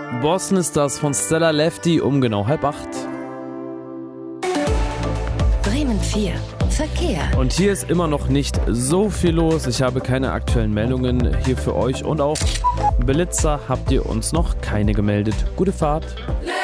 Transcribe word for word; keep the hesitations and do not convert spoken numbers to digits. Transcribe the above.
Boston ist das von Stella Lefty um genau halb acht. Bremen vier. Verkehr. Und hier ist immer noch nicht so viel los. Ich habe keine aktuellen Meldungen hier für euch und auch Blitzer habt ihr uns noch keine gemeldet. Gute Fahrt.